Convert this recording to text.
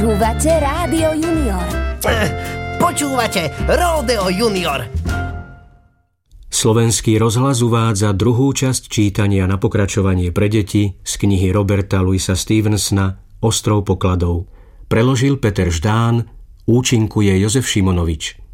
Počúvate Rádio Junior. Počúvate Ródeo Junior. Slovenský rozhlas uvádza druhú časť čítania na pokračovanie pre deti z knihy Roberta Louisa Stevensona Ostrov pokladov. Preložil Peter Ždán, účinkuje Jozef Šimonovič.